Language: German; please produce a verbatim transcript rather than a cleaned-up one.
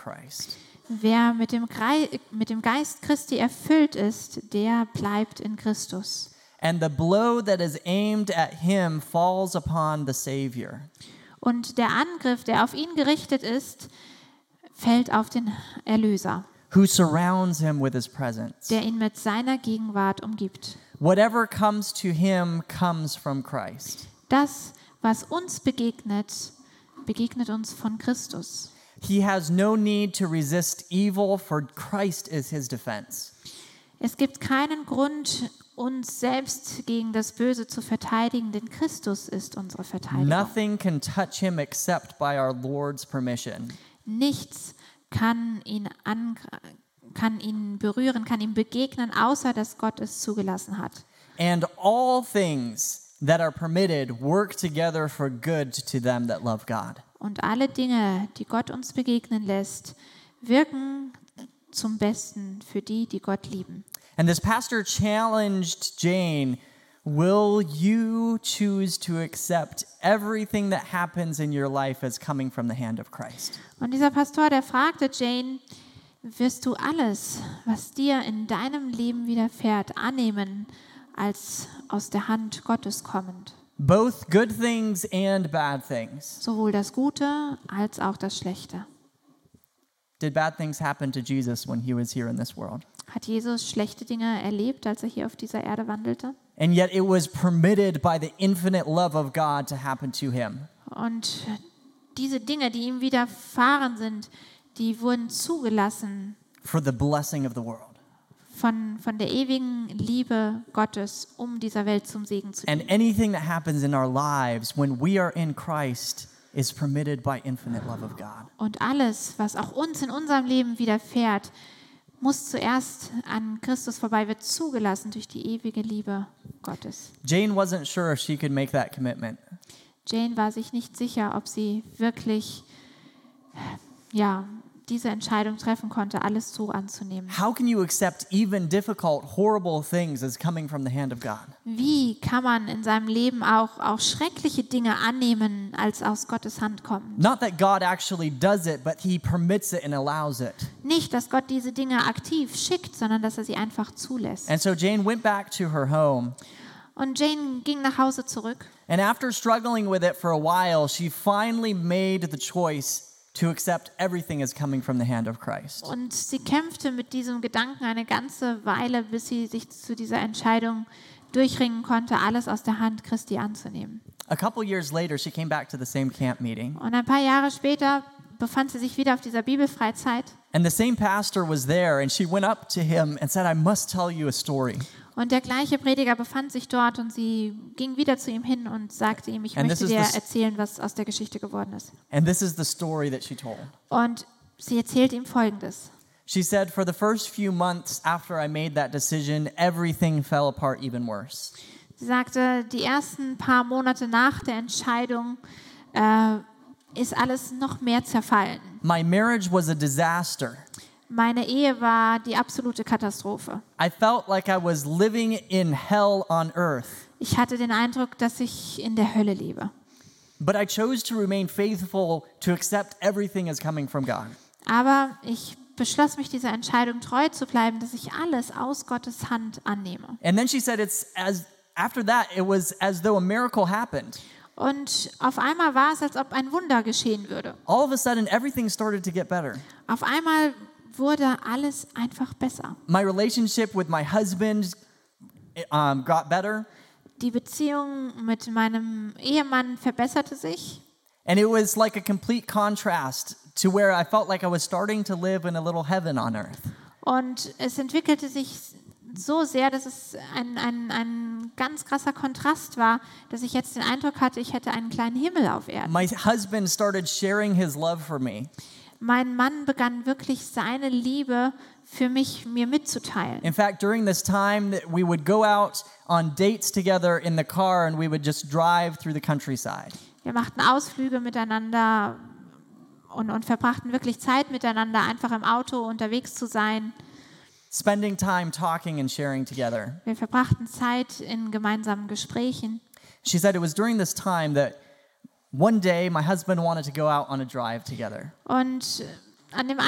Christ. Wer mit dem, Grei- mit dem Geist Christi erfüllt ist, der bleibt in Christus. And the blow that is aimed at him falls upon the Savior. Und der Angriff, der auf ihn gerichtet ist, fällt auf den Erlöser, Who surrounds him with his presence. der ihn mit seiner Gegenwart umgibt. Whatever comes to him comes from Christ. Das, was uns begegnet, begegnet uns von Christus. He has no need to resist evil, for Christ is his defense. Es gibt keinen Grund, uns selbst gegen das Böse zu verteidigen, denn Christus ist unsere Verteidigung. Nothing can touch him except by our Lord's permission. Nichts kann ihn, angr- kann ihn berühren, kann ihm begegnen, außer dass Gott es zugelassen hat. And all things that are permitted work together for good to them that love God. Und alle Dinge, die Gott uns begegnen lässt, wirken zum Besten für die, die Gott lieben. And this pastor challenged Jane, will you choose to accept everything that happens in your life as coming from the hand of Christ? Und dieser Pastor, der fragte Jane, wirst du alles, was dir in deinem Leben widerfährt, annehmen, als aus der Hand Gottes kommend? Both good things and bad things. Sowohl das Gute als auch das Schlechte. Did bad things happen to Jesus when he was here in this world? Hat Jesus schlechte Dinge erlebt, als er hier auf dieser Erde wandelte? And yet it was permitted by the infinite love of God to happen to him. Und diese Dinge, die ihm widerfahren sind, die wurden zugelassen For the blessing of the world. von, von der ewigen Liebe Gottes, um dieser Welt zum Segen zu And dienen. anything that happens in our lives when we are in Christ is permitted by infinite love of God. Und alles, was auch uns in unserem Leben widerfährt, muss zuerst an Christus vorbei, wird zugelassen durch die ewige Liebe Gottes. Jane wasn't sure if she could make that commitment. Jane war sich nicht sicher, ob sie wirklich ja, diese Entscheidung treffen konnte, alles so anzunehmen. How can you accept even difficult, horrible things as coming from the hand of God? Wie kann man in seinem Leben auch, auch schreckliche Dinge annehmen, als aus Gottes Hand kommen? Not that God actually does it, but he permits it and allows it. Nicht, dass Gott diese Dinge aktiv schickt, sondern dass er sie einfach zulässt. And so Jane went back to her home, Und Jane ging nach Hause zurück. and after struggling with it for a while, she finally made the choice to accept everything as coming from the hand of Christ. Und sie kämpfte mit diesem Gedanken eine ganze Weile, bis sie sich zu dieser Entscheidung durchringen konnte, alles aus der Hand Christi anzunehmen. A couple years later, she came back to the same camp meeting, Und ein paar Jahre später befand sie sich wieder auf dieser Bibelfreizeit. and the same pastor was there, and she went up to him and said, I must tell you a story. Und der gleiche Prediger befand sich dort und sie ging wieder zu ihm hin und sagte ihm, ich And this möchte is dir the- erzählen, was aus der Geschichte geworden ist. And this is the story that she told. Und sie erzählt ihm Folgendes. She said, for the first few months after I made that decision, everything fell apart even worse. Sie sagte, die ersten paar Monate nach der Entscheidung äh, ist alles noch mehr zerfallen. My marriage was a disaster. Meine Ehe war die absolute Katastrophe. I felt like I was living in hell on earth. Ich hatte den Eindruck, dass ich in der Hölle lebe. But I chose to remain faithful to accept everything as coming from God. Aber ich beschloss mich dieser Entscheidung treu zu bleiben, dass ich alles aus Gottes Hand annehme. And then she said it's as after that it was as though a miracle happened. Und auf einmal war es, als ob ein Wunder geschehen würde. All of a sudden everything started to get better. Auf einmal wurde alles einfach besser. My relationship with my husband um, got better. Die Beziehung mit meinem Ehemann verbesserte sich. And it was like a complete contrast to where I felt like I was starting to live in a little heaven on earth. Und es entwickelte sich so sehr, dass es ein, ein, ein ganz krasser Kontrast war, dass ich jetzt den Eindruck hatte, ich hätte einen kleinen Himmel auf Erden. My husband started sharing his love for me. Mein Mann begann wirklich seine Liebe für mich mir mitzuteilen. In fact, during this time that we would go out on dates together in the car and we would just drive through the countryside. Wir machten Ausflüge miteinander und, und verbrachten wirklich Zeit miteinander, einfach im Auto unterwegs zu sein. Spending time talking and sharing together. Wir verbrachten Zeit in gemeinsamen Gesprächen. She said it was during this time that one day my husband wanted to go out on a drive together. Und an dem